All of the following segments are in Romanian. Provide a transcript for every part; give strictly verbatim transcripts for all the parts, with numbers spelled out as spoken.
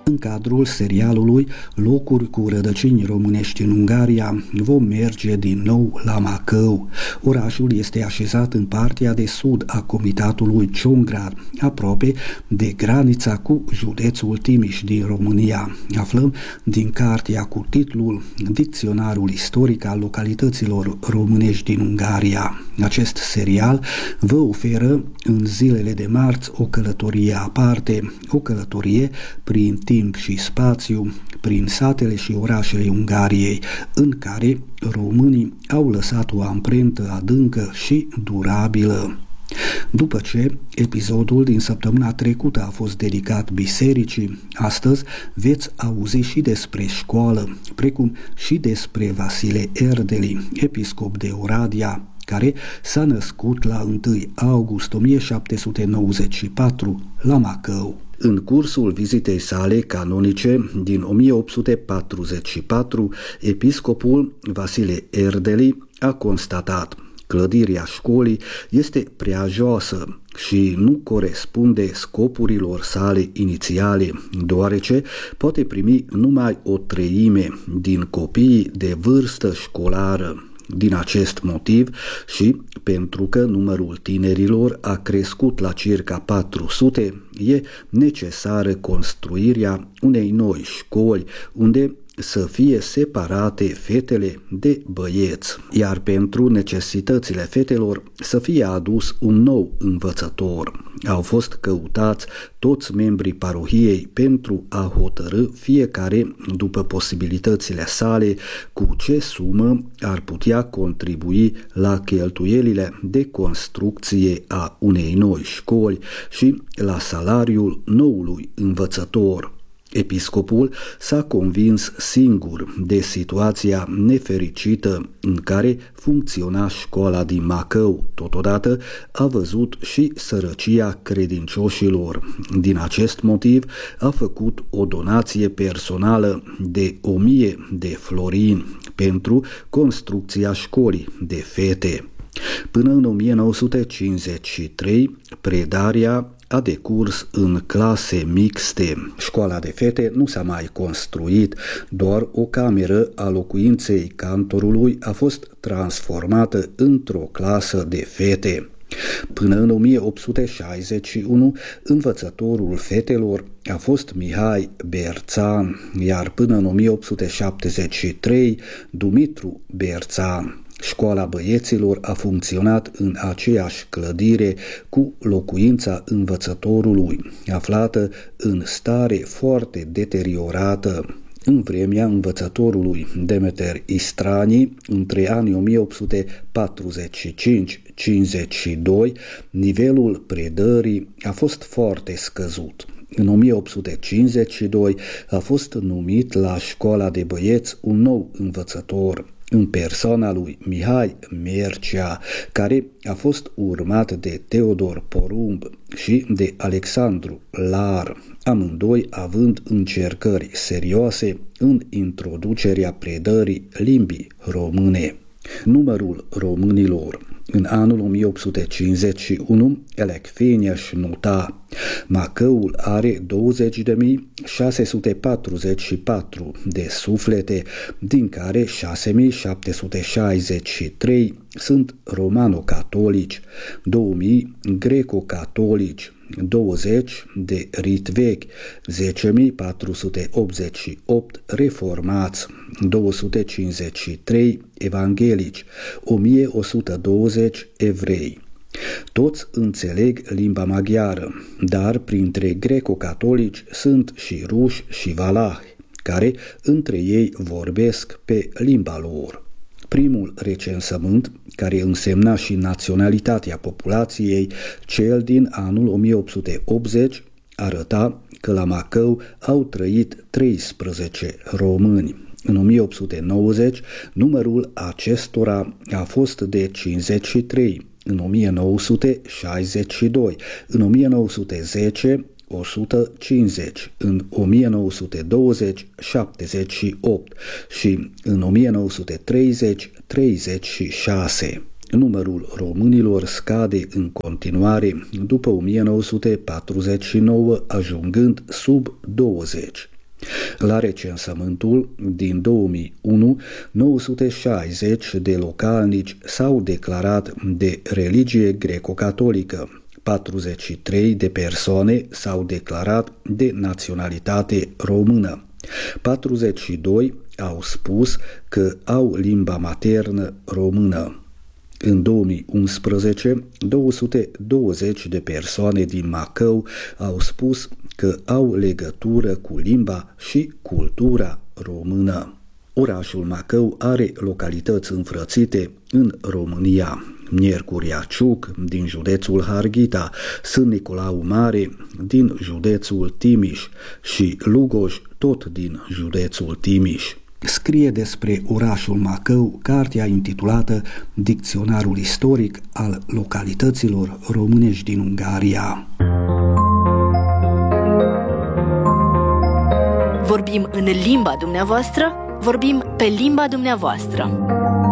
În cadrul serialului Locuri cu rădăcini românești în Ungaria vom merge din nou la Macău. Orașul este așezat în partea de sud a comitatului Ciongrar, aproape de granița cu județul Timiș din România. Aflăm din cartea cu titlul Dicționarul istoric al localităților românești din Ungaria. Acest serial vă oferă în zilele de marți o călătorie aparte, o călătorie prin timp și spațiu, prin satele și orașele Ungariei, în care românii au lăsat o amprentă adâncă și durabilă. După ce episodul din săptămâna trecută a fost dedicat bisericii, astăzi veți auzi și despre școală, precum și despre Vasile Erdeli, episcop de Oradea, care s-a născut la întâi august o mie șapte sute nouăzeci și patru la Macău. În cursul vizitei sale canonice din o mie opt sute patruzeci și patru, episcopul Vasile Erdeli a constatat: clădirea școlii este prea joasă și nu corespunde scopurilor sale inițiale, deoarece poate primi numai o treime din copiii de vârstă școlară. Din acest motiv și pentru că numărul tinerilor a crescut la circa patru sute, e necesară construirea unei noi școli unde să fie separate fetele de băieți, iar pentru necesitățile fetelor să fie adus un nou învățător. Au fost căutați toți membrii parohiei pentru a hotărî fiecare, după posibilitățile sale, cu ce sumă ar putea contribui la cheltuielile de construcție a unei noi școli și la salariul noului învățător. Episcopul s-a convins singur de situația nefericită în care funcționa școala din Macău. Totodată a văzut și sărăcia credincioșilor. Din acest motiv a făcut o donație personală de o mie de florini pentru construcția școlii de fete. Până în o mie nouă sute cincizeci și trei, predarea a decurs în clase mixte. Școala de fete nu s-a mai construit, doar o cameră a locuinței cantorului a fost transformată într-o clasă de fete. Până în o mie opt sute șaizeci și unu, învățătorul fetelor a fost Mihai Berțan, iar până în o mie opt sute șaptezeci și trei, Dumitru Berțan. Școala băieților a funcționat în aceeași clădire cu locuința învățătorului, aflată în stare foarte deteriorată. În vremea învățătorului Demeter Istrani, între anii o mie opt sute patruzeci și cinci - cincizeci și doi, nivelul predării a fost foarte scăzut. În o mie opt sute cincizeci și doi a fost numit la școala de băieți un nou învățător, în persoana lui Mihai Mercea, care a fost urmat de Teodor Porumb și de Alexandru Lar, amândoi având încercări serioase în introducerea predării limbii române. Numărul românilor în anul o mie opt sute cincizeci și unu, Elecfeniaș nota: Macăul are douăzeci de mii șase sute patruzeci și patru de suflete, din care șase mii șapte sute șaizeci și trei sunt romano-catolici, două mii greco-catolici, douăzeci de rit vechi, zece mii patru sute optzeci și opt reformați, două sute cincizeci și trei evanghelici, o mie o sută douăzeci evrei. Toți înțeleg limba maghiară, dar printre greco-catolici sunt și ruși și valahi, care între ei vorbesc pe limba lor. Primul recensământ, care însemna și naționalitatea populației, cel din anul o mie opt sute optzeci, arăta că la Macău au trăit treisprezece români. În o mie opt sute nouăzeci, numărul acestora a fost de cincizeci și trei, în o mie nouă sute șaizeci și doi, în o mie nouă sute zece o sută cincizeci, în o mie nouă sute douăzeci șaptezeci și opt și în o mie nouă sute treizeci treizeci și șase. Numărul românilor scade în continuare după o mie nouă sute patruzeci și nouă, ajungând sub douăzeci. La recensământul din două mii unu, nouă sute șaizeci de localnici s-au declarat de religie greco-catolică, patruzeci și trei de persoane s-au declarat de naționalitate română, patruzeci și doi au spus că au limba maternă română. În două mii unsprezece, două sute douăzeci de persoane din Macău au spus că au legătură cu limba și cultura română. Orașul Macău are localități înfrățite în România: Miercurea Ciuc din județul Harghita, Sân Nicolau Mare din județul Timiș și Lugoj tot din județul Timiș. Scrie despre orașul Macău cartea intitulată Dicționarul istoric al localităților românești din Ungaria. Vorbim în limba dumneavoastră, vorbim pe limba dumneavoastră.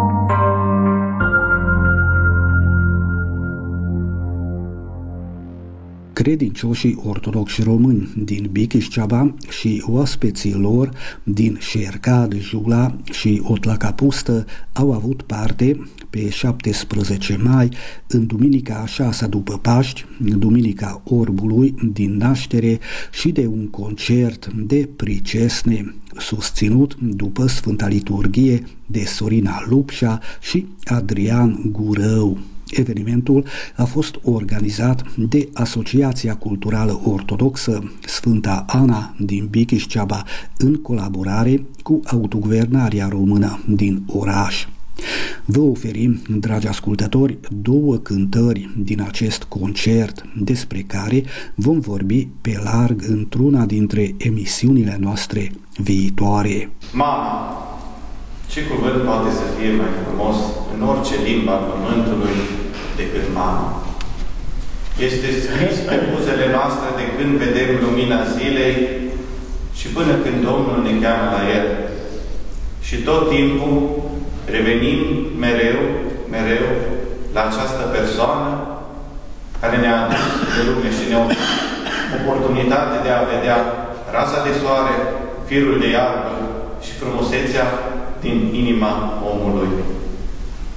Credincioșii ortodoxi români din Bikiș-Ceaba și oaspeții lor din Șercad, Jula și Otlacapustă au avut parte pe șaptesprezece mai, în duminica a șasea după Paști, duminica Orbului din naștere, și de un concert de pricesne susținut după Sfânta Liturghie de Sorina Lupșa și Adrian Gurău. Evenimentul a fost organizat de Asociația Culturală Ortodoxă Sfânta Ana din Bikiș-Ceaba în colaborare cu Autoguvernarea Română din oraș. Vă oferim, dragi ascultători, două cântări din acest concert, despre care vom vorbi pe larg într-una dintre emisiunile noastre viitoare. Mama, ce cuvânt poate să fie mai frumos în orice limba pământului decât mama? Este scris pe buzele noastre de când vedem lumina zilei și până când Domnul ne cheamă la El. Și tot timpul revenim mereu, mereu la această persoană care ne-a adus de lume și ne-a oferit oportunitate de a vedea raza de soare, firul de iarbă și frumusețea din inima omului.